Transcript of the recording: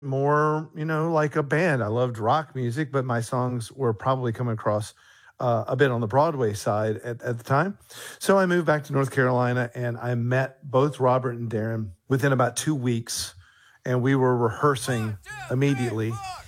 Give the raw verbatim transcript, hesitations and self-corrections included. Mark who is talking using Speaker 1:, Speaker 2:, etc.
Speaker 1: more, you know, like a band. I loved rock music, but my songs were probably coming across uh, a bit on the Broadway side at, at the time. So I moved back to North Carolina and I met both Robert and Darren within about two weeks. And we were rehearsing immediately.